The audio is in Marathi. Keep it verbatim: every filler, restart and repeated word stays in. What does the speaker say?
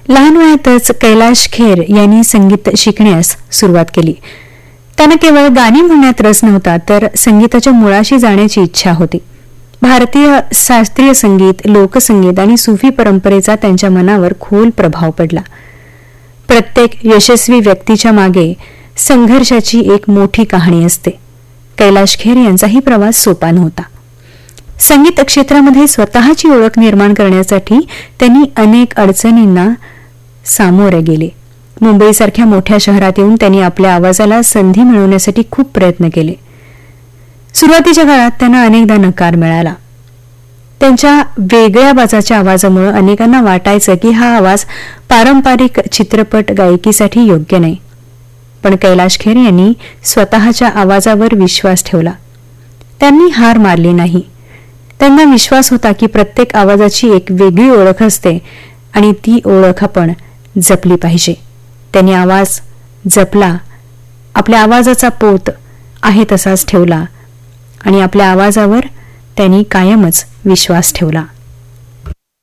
लहान वयातच कैलाश खेर यांनी संगीत शिकण्यास सुरुवात केली. त्यांना केवळ गाणी म्हणण्यात रस नव्हता, तर संगीताच्या मुळाशी जाण्याची इच्छा होती. भारतीय शास्त्रीय संगीत, लोकसंगीत आणि सुफी परंपरेचा त्यांच्या मनावर खोल प्रभाव पडला. प्रत्येक यशस्वी व्यक्तीच्या मागे संघर्षाची एक मोठी कहाणी असते. कैलाश खेर यांचाही प्रवास सोपा नव्हता. संगीत क्षेत्रामध्ये स्वतःची ओळख निर्माण करण्यासाठी त्यांनी अनेक अडचणींना सामोरे गेले. मुंबईसारख्या मोठ्या शहरात येऊन त्यांनी आपल्या आवाजाला संधी मिळवण्यासाठी खूप प्रयत्न केले. सुरुवातीच्या काळात त्यांना अनेकदा नकार मिळाला. त्यांच्या वेगळ्या बाजाच्या आवाजामुळे अनेकांना वाटायचं की हा आवाज पारंपरिक चित्रपट गायकीसाठी योग्य नाही. पण कैलाश खेर यांनी स्वतःच्या आवाजावर विश्वास ठेवला. त्यांनी हार मारली नाही. त्यांना विश्वास होता की प्रत्येक आवाजाची एक वेगळी ओळख असते आणि ती ओळख आपण जपली पाहिजे. त्यांनी आवाज जपला, आपल्या आवाजाचा पोत आहे तसाच ठेवला आणि आपल्या आवाजावर त्यांनी कायमच विश्वास ठेवला.